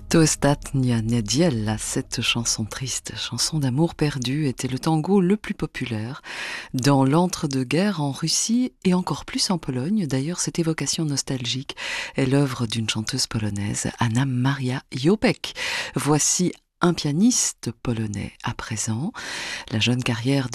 To ostatnia niedziela, cette chanson triste, chanson d'amour perdu, était le tango le plus populaire dans l'entre-deux-guerres en Russie et encore plus en Pologne. D'ailleurs, cette évocation nostalgique est l'œuvre d'une chanteuse polonaise, Anna Maria Jopek. Voici un pianiste polonais à présent. La jeune carrière